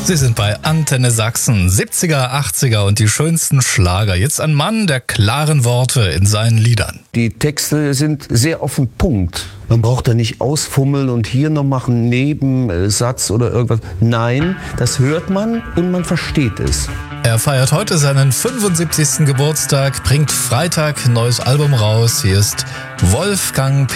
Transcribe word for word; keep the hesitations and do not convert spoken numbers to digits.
Sie sind bei Antenne Sachsen, siebziger, achtziger und die schönsten Schlager. Jetzt ein Mann der klaren Worte in seinen Liedern. Die Texte sind sehr auf den Punkt. Man braucht da nicht ausfummeln und hier noch machen einen Nebensatz oder irgendwas. Nein, das hört man und man versteht es. Er feiert heute seinen fünfundsiebzigsten Geburtstag, bringt Freitag ein neues Album raus. Hier ist Wolfgang